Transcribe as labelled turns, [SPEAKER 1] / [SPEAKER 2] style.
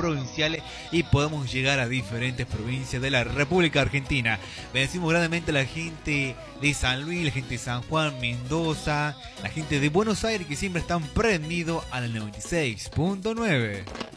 [SPEAKER 1] provinciales y podamos llegar a diferentes provincias de la República Argentina. Bendecimos grandemente a la gente de San Luis, la gente de San Juan, Mendoza, la gente de Buenos Aires que siempre están prendidos al 96.9.